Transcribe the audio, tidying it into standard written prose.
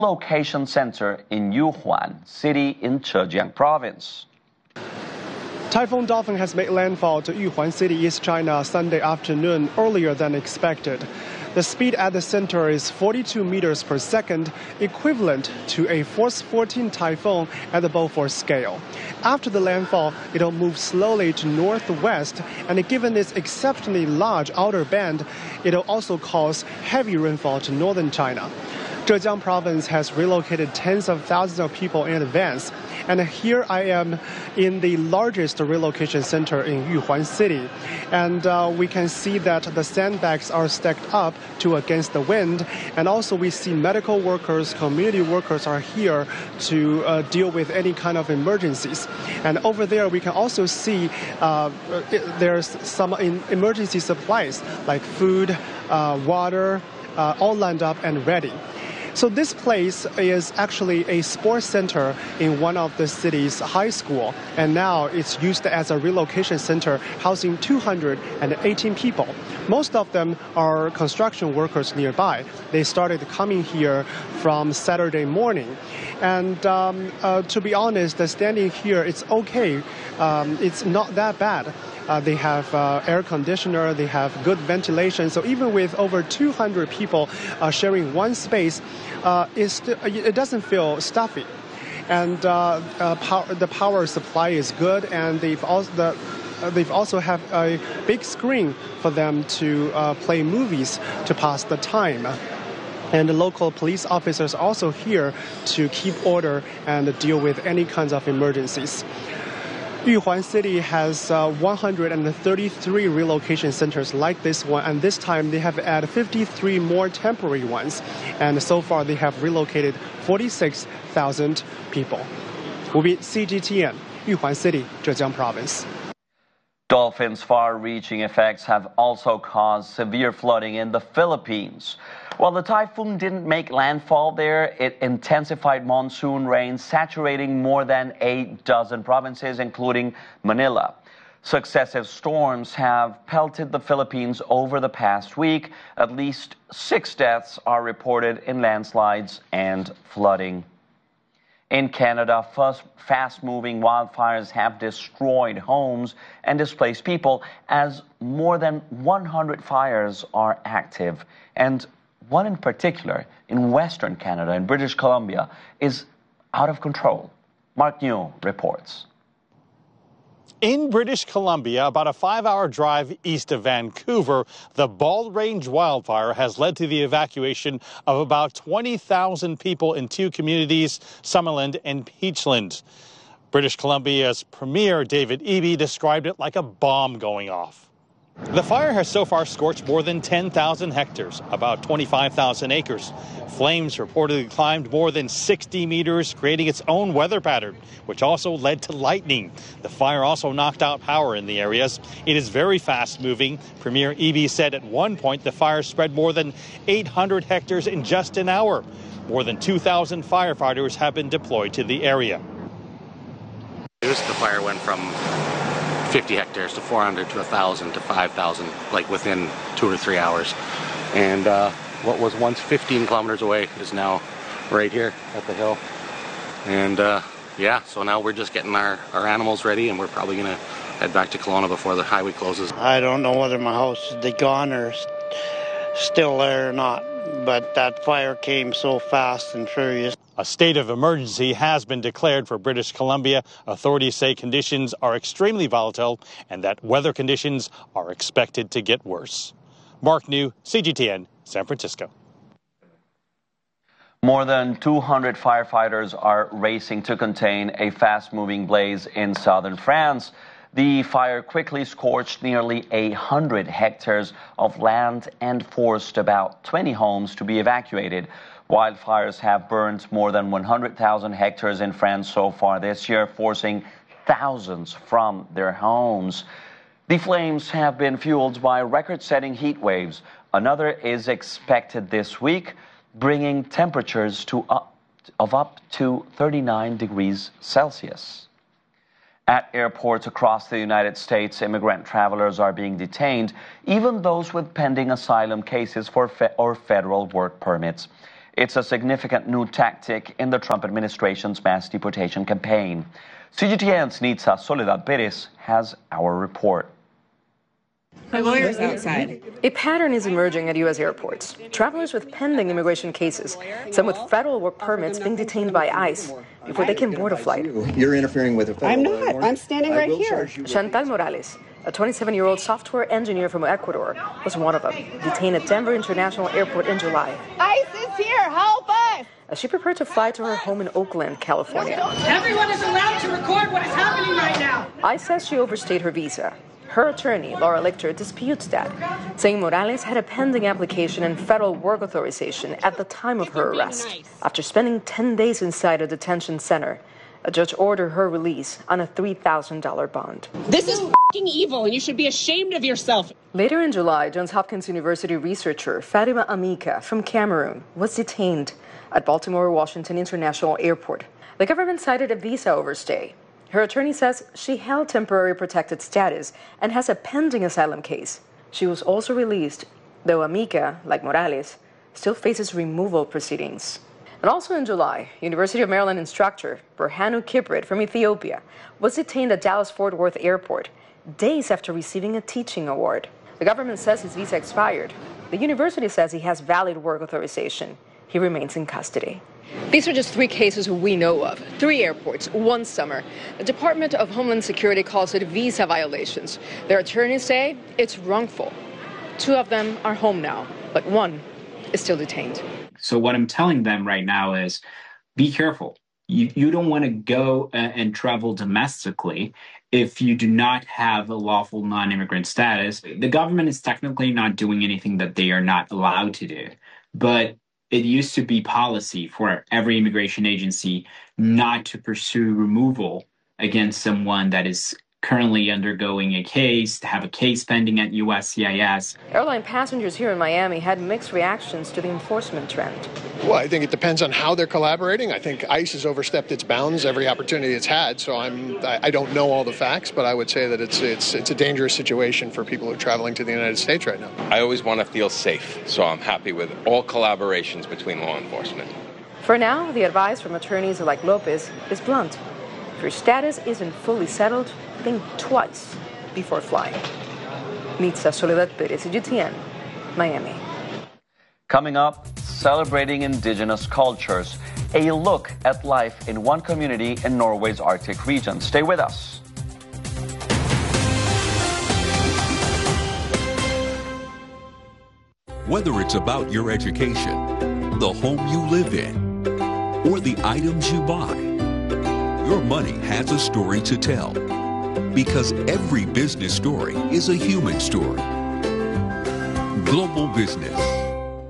Location center in Yuhuan City in Zhejiang Province. Typhoon Dolphin has made landfall to Yuhuan City, East China, Sunday afternoon, earlier than expected. The speed at the center is 42 meters per second, equivalent to a Force 14 typhoon at the Beaufort scale. After the landfall, it'll move slowly to northwest, and given its exceptionally large outer band, it'll also cause heavy rainfall to northern China. Zhejiang Province has relocated tens of thousands of people in advance. And here I am in the largest relocation center in Yuhuan City. And we can see that the sandbags are stacked up to against the wind. And also we see medical workers, community workers are here to deal with any kind of emergencies. And over there we can also see there's some emergency supplies like food, water, all lined up and ready. So this place is actually a sports center in one of the city's high school, and now it's used as a relocation center housing 218 people. Most of them are construction workers nearby. They started coming here from Saturday morning. And to be honest, standing here, it's okay. It's not that bad. They have air conditioner, they have good ventilation. So even with over 200 people sharing one space, it doesn't feel stuffy. And the power supply is good, and they've also have a big screen for them to play movies to pass the time. And the local police officers are also here to keep order and deal with any kinds of emergencies. Yuhuan City has 133 relocation centers like this one, and this time they have added 53 more temporary ones. And so far they have relocated 46,000 people. Wu Bin, CGTN, Yuhuan City, Zhejiang Province. Dolphin's far-reaching effects have also caused severe flooding in the Philippines. While the typhoon didn't make landfall there, it intensified monsoon rains, saturating more than 8 provinces, including Manila. Successive storms have pelted the Philippines over the past week. At least 6 deaths are reported in landslides and flooding. In Canada, fast-moving wildfires have destroyed homes and displaced people as more than 100 fires are active. And one in particular in Western Canada and British Columbia is out of control. Mark New reports. In British Columbia, about a 5-hour drive east of Vancouver, the Bald Range wildfire has led to the evacuation of about 20,000 people in 2 communities, Summerland and Peachland. British Columbia's Premier David Eby described it like a bomb going off. The fire has so far scorched more than 10,000 hectares, about 25,000 acres. Flames reportedly climbed more than 60 meters, creating its own weather pattern, which also led to lightning. The fire also knocked out power in the areas. It is very fast-moving. Premier Eby said at one point the fire spread more than 800 hectares in just an hour. More than 2,000 firefighters have been deployed to the area. The fire went from 50 hectares to 400 to 1,000 to 5,000, like within 2 or 3 hours. And what was once 15 kilometers away is now right here at the hill. And yeah, so now we're just getting our animals ready, and we're probably going to head back to Kelowna before the highway closes. I don't know whether my house is gone or still there or not, but that fire came so fast and furious. A state of emergency has been declared for British Columbia. Authorities say conditions are extremely volatile and that weather conditions are expected to get worse. Mark New, CGTN, San Francisco. More than 200 firefighters are racing to contain a fast-moving blaze in southern France. The fire quickly scorched nearly 100 hectares of land and forced about 20 homes to be evacuated. Wildfires have burned more than 100,000 hectares in France so far this year, forcing thousands from their homes. The flames have been fueled by record-setting heat waves. Another is expected this week, bringing temperatures of up to 39 degrees Celsius. At airports across the United States, immigrant travelers are being detained, even those with pending asylum cases or federal work permits. It's a significant new tactic in the Trump administration's mass deportation campaign. CGTN's Nitza Soledad Perez has our report. Her lawyer's outside. A pattern is emerging at U.S. airports. Travelers with pending immigration cases, some with federal work permits, being detained by ICE before they can board a flight. You're interfering with a federal I'm not. I'm standing right here. Chantal Morales, a 27-year-old software engineer from Ecuador, was one of them, detained at Denver International Airport in July. ICE is here. Help us! As she prepared to fly to her home in Oakland, California. Everyone is allowed to record what is happening right now. ICE says she overstayed her visa. Her attorney, Laura Lichter, disputes that, saying Morales had a pending application and federal work authorization at the time of her arrest. After spending 10 days inside a detention center, a judge ordered her release on a $3,000 bond. This is f***ing evil, and you should be ashamed of yourself. Later in July, Johns Hopkins University researcher Fatima Amika from Cameroon was detained at Baltimore-Washington International Airport. The government cited a visa overstay. Her attorney says she held temporary protected status and has a pending asylum case. She was also released, though Amika, like Morales, still faces removal proceedings. And also in July, University of Maryland instructor Berhanu Kibrit from Ethiopia was detained at Dallas-Fort Worth Airport days after receiving a teaching award. The government says his visa expired. The university says he has valid work authorization. He remains in custody. These are just 3 cases we know of. 3 airports, 1 summer. The Department of Homeland Security calls it visa violations. Their attorneys say it's wrongful. 2 of them are home now, but 1 is still detained. So what I'm telling them right now is be careful. You don't want to go and travel domestically if you do not have a lawful non-immigrant status. The government is technically not doing anything that they are not allowed to do. But it used to be policy for every immigration agency not to pursue removal against someone that is currently undergoing a case, to have a case pending at USCIS. Airline passengers here in Miami had mixed reactions to the enforcement trend. Well, I think it depends on how they're collaborating. I think ICE has overstepped its bounds every opportunity it's had. So I don't know all the facts, but I would say that it's a dangerous situation for people who are traveling to the United States right now. I always want to feel safe, so I'm happy with all collaborations between law enforcement. For now, the advice from attorneys like Lopez is blunt. If your status isn't fully settled, think twice before flying. Nitza Soledad Perez, CGTN, Miami. Coming up, celebrating indigenous cultures. A look at life in one community in Norway's Arctic region. Stay with us. Whether it's about your education, the home you live in, or the items you buy, your money has a story to tell. Because every business story is a human story. Global Business.